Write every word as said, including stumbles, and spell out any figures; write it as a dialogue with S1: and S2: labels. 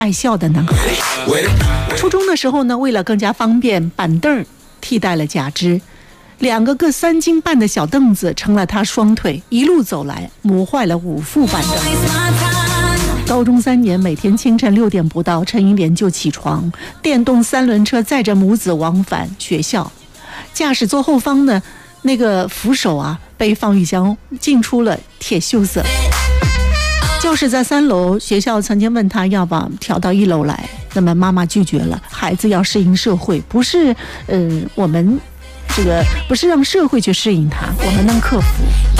S1: 爱笑的男孩。初中的时候呢，为了更加方便，板凳替代了假肢，两个各三斤半的小凳子成了他双腿，一路走来磨坏了五副板凳。高中三年，每天清晨六点不到，陈英莲就起床，电动三轮车载着母子往返学校，驾驶座后方呢，那个扶手啊被方玉香浸出了铁锈色。教室在三楼，学校曾经问他要不要调到一楼来，那么妈妈拒绝了。孩子要适应社会，不是，嗯、呃，我们这个不是让社会去适应他，我们能克服。